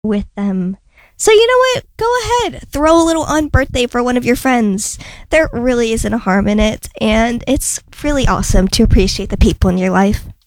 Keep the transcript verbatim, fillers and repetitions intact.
with them. So you know what? Go ahead. Throw a little on birthday for one of your friends. There really isn't a harm in it, and it's really awesome to appreciate the people in your life.